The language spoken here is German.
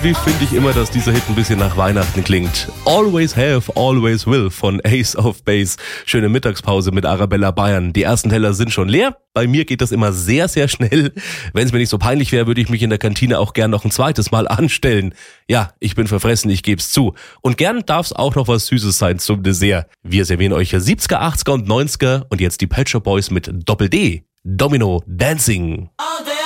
Irgendwie finde ich immer, dass dieser Hit ein bisschen nach Weihnachten klingt. Always have, always will von Ace of Base. Schöne Mittagspause mit Arabella Bayern. Die ersten Teller sind schon leer. Bei mir geht das immer sehr, sehr schnell. Wenn es mir nicht so peinlich wäre, würde ich mich in der Kantine auch gern noch ein zweites Mal anstellen. Ja, ich bin verfressen, ich geb's zu. Und gern darf's auch noch was Süßes sein zum Dessert. Wir servieren euch 70er, 80er und 90er und jetzt die Pet Shop Boys mit Doppel-D. Domino Dancing.